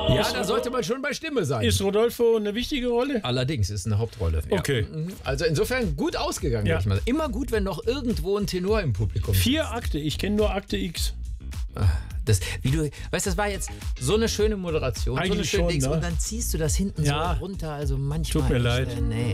Ja, da sollte man schon bei Stimme sein. Ist Rodolfo eine wichtige Rolle? Allerdings ist eine Hauptrolle. Ja. Okay. Also insofern gut ausgegangen, Ja. würde ich mal sagen. Immer gut, wenn noch irgendwo ein Tenor im Publikum ist. 4 Akte, ich kenne nur Akte X. Das war jetzt so eine schöne Moderation, Eigentlich so eine schöne schon, Dings, ne? und dann ziehst du das hinten Ja. so runter, also manchmal. Tut mir leid. Nee.